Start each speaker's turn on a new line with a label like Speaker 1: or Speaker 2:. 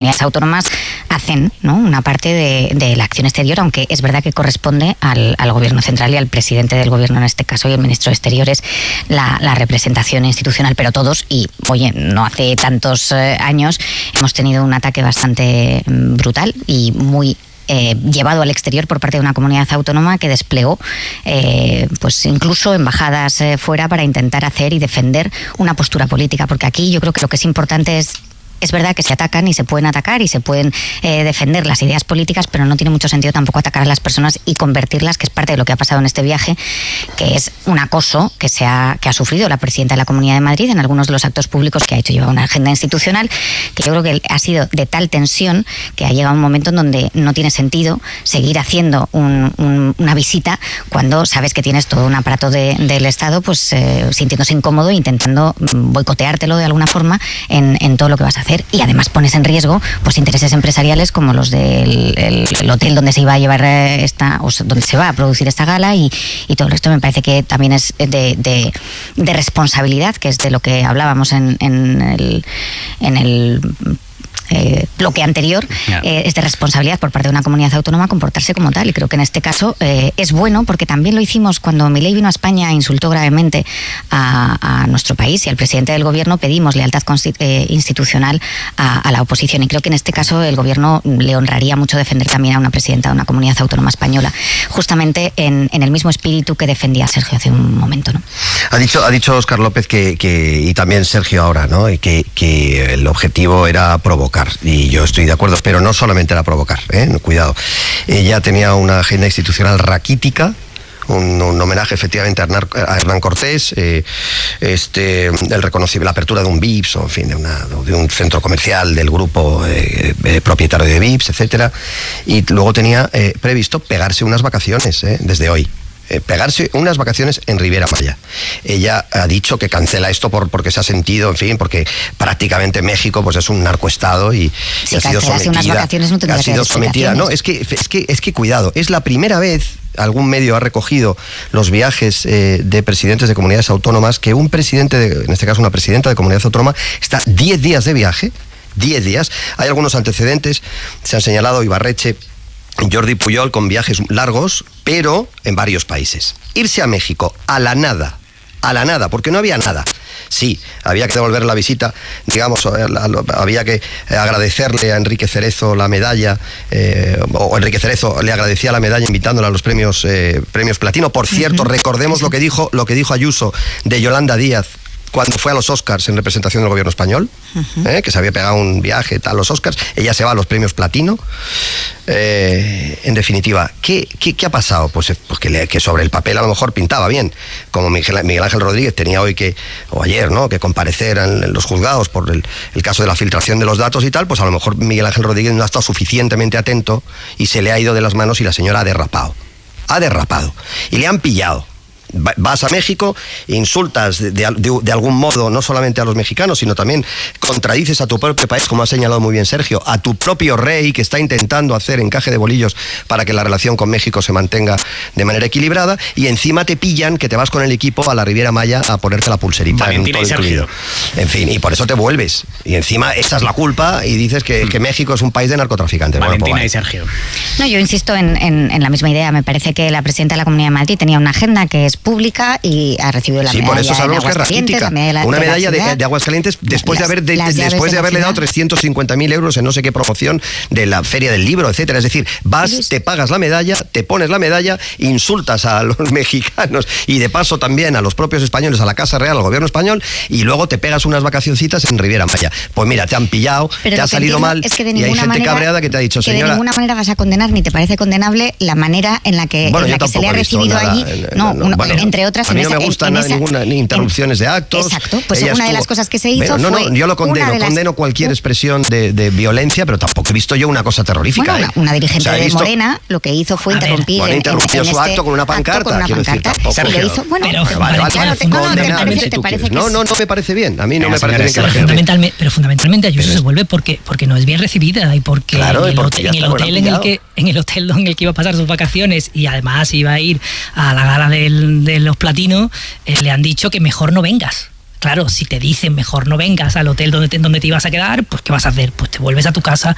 Speaker 1: comunidades autónomas hacen, ¿no?, una parte de la acción exterior, aunque es verdad que corresponde al gobierno central y al presidente del gobierno en este caso y el ministro de Exteriores la representación institucional, pero todos, y oye, no hace tantos años hemos tenido un ataque bastante brutal y muy llevado al exterior por parte de una comunidad autónoma que desplegó pues incluso embajadas fuera para intentar hacer y defender una postura política, porque aquí yo creo que lo que es importante es verdad que se atacan y se pueden atacar y se pueden defender las ideas políticas, pero no tiene mucho sentido tampoco atacar a las personas y convertirlas, que es parte de lo que ha pasado en este viaje, que es un acoso que ha sufrido la presidenta de la Comunidad de Madrid en algunos de los actos públicos que ha hecho. Lleva una agenda institucional que yo creo que ha sido de tal tensión que ha llegado un momento en donde no tiene sentido seguir haciendo una visita cuando sabes que tienes todo un aparato del Estado pues sintiéndose incómodo e intentando boicoteártelo de alguna forma en todo lo que vas a hacer. Y además pones en riesgo pues intereses empresariales como los del el hotel donde se iba a llevar donde se va a producir esta gala y todo el resto. Me parece que también es de responsabilidad, que es de lo que hablábamos en el bloque anterior, es de responsabilidad por parte de una comunidad autónoma comportarse como tal, y creo que en este caso es bueno, porque también lo hicimos cuando Milei vino a España e insultó gravemente a nuestro país, y al presidente del gobierno pedimos lealtad institucional a la oposición, y creo que en este caso el gobierno le honraría mucho defender también a una presidenta de una comunidad autónoma española, justamente en el mismo espíritu que defendía Sergio hace un momento, ¿no?
Speaker 2: Ha dicho Óscar López y también Sergio ahora, ¿no?, que el objetivo era provocar, y yo estoy de acuerdo, pero no solamente era provocar, cuidado. Ella tenía una agenda institucional raquítica, un homenaje efectivamente a Hernán Cortés, la apertura de un VIPS, o en fin, de un centro comercial del grupo propietario de VIPS, etcétera, y luego tenía previsto pegarse unas vacaciones desde hoy. Pegarse unas vacaciones en Riviera Maya. Ella ha dicho que cancela esto porque se ha sentido, en fin, porque prácticamente México pues es un narcoestado y ha sido sometida.
Speaker 1: Unas vacaciones no tendría que haber
Speaker 2: sometida. No, es que cuidado, es la primera vez, algún medio ha recogido los viajes de presidentes de comunidades autónomas, que un presidente, en este caso una presidenta de comunidad autónoma, está 10 días de viaje, 10 días. Hay algunos antecedentes, se han señalado Ibarretxe, Jordi Pujol, con viajes largos, pero en varios países. Irse a México a la nada, porque no había nada. Sí, había que devolver la visita, digamos, había que agradecerle a Enrique Cerezo la medalla, o Enrique Cerezo le agradecía la medalla invitándola a los premios Platino. Por cierto, recordemos lo que dijo Ayuso de Yolanda Díaz cuando fue a los Oscars en representación del gobierno español, que se había pegado un viaje a los Oscars. Ella se va a los premios Platino. En definitiva, ¿qué ha pasado? Pues que sobre el papel a lo mejor pintaba bien, como Miguel Ángel Rodríguez tenía hoy ayer, ¿no?, que comparecer en los juzgados por el caso de la filtración de los datos y tal. Pues a lo mejor Miguel Ángel Rodríguez no ha estado suficientemente atento y se le ha ido de las manos, y la señora ha derrapado y le han pillado. Vas a México, insultas de algún modo no solamente a los mexicanos, sino también contradices a tu propio país, como ha señalado muy bien Sergio, a tu propio rey, que está intentando hacer encaje de bolillos para que la relación con México se mantenga de manera equilibrada, y encima te pillan que te vas con el equipo a la Riviera Maya a ponerte la pulserita,
Speaker 3: Valentina
Speaker 2: todo
Speaker 3: y Sergio.
Speaker 2: incluido. En fin, y por eso te vuelves, y encima echas la culpa y dices que México es un país de narcotraficantes.
Speaker 3: Valentina y Sergio.
Speaker 1: No, yo insisto en la misma idea. Me parece que la presidenta de la Comunidad de Madrid tenía una agenda que es pública y ha recibido la medalla.
Speaker 2: Sí, por eso sabemos que es raquítica. Una medalla
Speaker 1: de
Speaker 2: de Aguascalientes después de haberle dado 350.000 euros en no sé qué promoción de la Feria del Libro, etcétera. Es decir, vas, te pagas la medalla, te pones la medalla, insultas a los mexicanos y de paso también a los propios españoles, a la Casa Real, al gobierno español, y luego te pegas unas vacacioncitas en Riviera Maya. Pues mira, te han pillado,
Speaker 1: pero
Speaker 2: te ha salido mal,
Speaker 1: es que
Speaker 2: y hay gente cabreada que te ha dicho, señora,
Speaker 1: de ninguna manera vas a condenar ni te parece condenable la manera en la que, se le ha recibido allí. Entre otras,
Speaker 2: a mí no me gusta ninguna interrupciones de actos.
Speaker 1: Exacto, pues una de las cosas que se hizo fue...
Speaker 2: yo lo condeno cualquier expresión de violencia, pero tampoco he visto yo una cosa terrorífica.
Speaker 1: Bueno, una dirigente de Morena lo que hizo fue interrumpir...
Speaker 2: interrumpió su acto con una pancarta. No me parece bien. A mí no me parece bien que la gente...
Speaker 4: Pero fundamentalmente Ayuso se vuelve porque no es bien recibida y porque en el hotel en el que iba a pasar sus vacaciones, y además iba a ir a la gala de los Platinos, le han dicho que mejor no vengas. Claro, si te dicen mejor no vengas al hotel donde te ibas a quedar, pues ¿qué vas a hacer? Pues te vuelves a tu casa